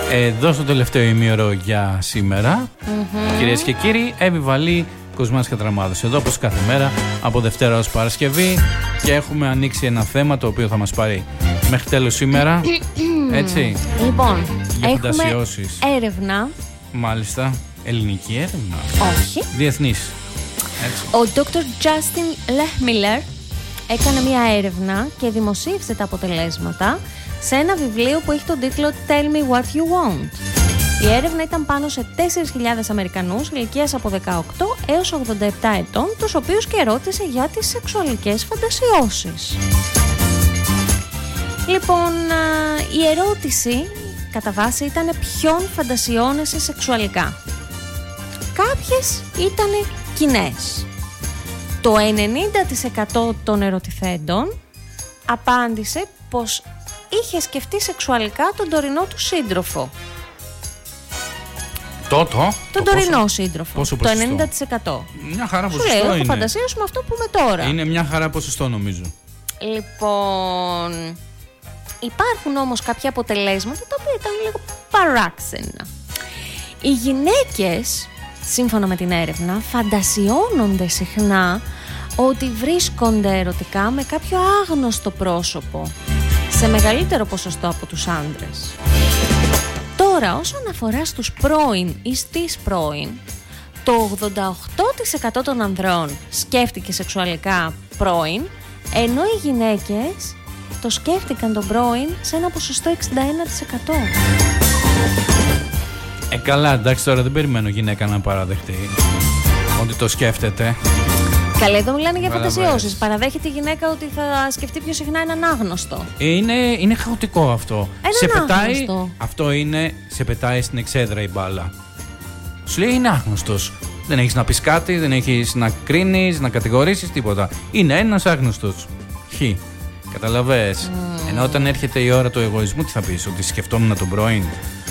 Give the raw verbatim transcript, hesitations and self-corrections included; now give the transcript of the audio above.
Εδώ στο τελευταίο ημίωρο για σήμερα, mm-hmm. κυρίες και κύριοι, Εύη Βαλή, Κοσμάς Κατραμάδος. Εδώ όπως κάθε μέρα από Δευτέρα ως Παρασκευή και έχουμε ανοίξει ένα θέμα το οποίο θα μας πάρει μέχρι τέλος σήμερα. Έτσι. Λοιπόν, για έχουμε φαντασιώσεις. Έρευνα. Μάλιστα. Ελληνική έρευνα. Όχι. Διεθνής. Έτσι. Ο ντόκτορ Justin Lehmiller έκανε μια έρευνα και δημοσίευσε τα αποτελέσματα σε ένα βιβλίο που έχει τον τίτλο Tell me what you want. Η έρευνα ήταν πάνω σε τέσσερις χιλιάδες Αμερικανούς ηλικίας από δεκαοκτώ έως ογδόντα επτά ετών, τους οποίους και ρώτησε για τις σεξουαλικές φαντασιώσεις. Λοιπόν, η ερώτηση κατά βάση ήταν ποιον φαντασιώνεσαι σεξουαλικά. Κάποιες ήταν κοινές. Το ενενήντα τοις εκατό των ερωτηθέντων απάντησε πως είχε σκεφτεί σεξουαλικά τον τωρινό του σύντροφο. Το, το, τον το τωρινό πόσο, σύντροφο. Πόσο το ενενήντα τοις εκατό. Μια χαρά ποσοστό. Σου λέω, είναι. έχω φαντασία σου με αυτό που είμαι τώρα. Είναι μια χαρά ποσοστό νομίζω. Λοιπόν, υπάρχουν όμως κάποια αποτελέσματα τα οποία ήταν λίγο παράξενα. Οι γυναίκες, σύμφωνα με την έρευνα, φαντασιώνονται συχνά ότι βρίσκονται ερωτικά με κάποιο άγνωστο πρόσωπο, σε μεγαλύτερο ποσοστό από τους άντρες. Τώρα, όσον αφορά στους πρώην ή στις πρώην, το ογδόντα οκτώ τοις εκατό των ανδρών σκέφτηκε σεξουαλικά πρώην, ενώ οι γυναίκες το σκέφτηκαν τον πρώην σε ένα ποσοστό εξήντα ένα τοις εκατό. Ε, καλά, εντάξει, τώρα δεν περιμένω γυναίκα να παραδεχτεί ότι το σκέφτεται. Καλά, εδώ μιλάνε για φαντασιώσεις. Παραδέχεται η γυναίκα ότι θα σκεφτεί πιο συχνά έναν άγνωστο. Είναι, είναι χαοτικό αυτό. Έναν σε πετάει, άγνωστο. Αυτό είναι, σε πετάει στην εξέδρα η μπάλα. Σου λέει είναι άγνωστος. Δεν έχεις να πεις κάτι, δεν έχεις να κρίνεις, να κατηγορήσεις, τίποτα. Είναι ένας άγνωστος. Χ. Καταλαβες. Mm. Ενώ όταν έρχεται η ώρα του εγωισμού, τι θα πεις, ότι σκεφτόμουν τον πρώην.